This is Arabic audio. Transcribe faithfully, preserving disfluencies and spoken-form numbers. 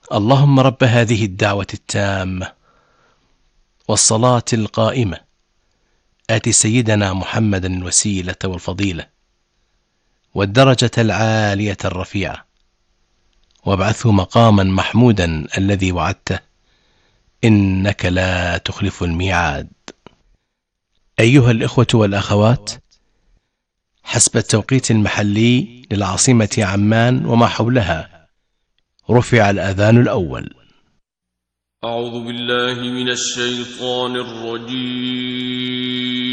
اللهم رب هذه الدعوة التامة والصلاة القائمة آت سيدنا محمدا الوسيلة والفضيلة والدرجة العالية الرفيعة وابعثه مقاما محمودا الذي وعدته إنك لا تخلف الميعاد. أيها الإخوة والأخوات، حسب التوقيت المحلي للعاصمة عمان وما حولها رفع الأذان الأول. أعوذ بالله من الشيطان الرجيم.